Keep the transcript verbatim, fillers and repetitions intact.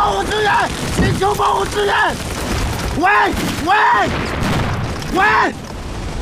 帮我支援！请求帮我支援！喂喂喂！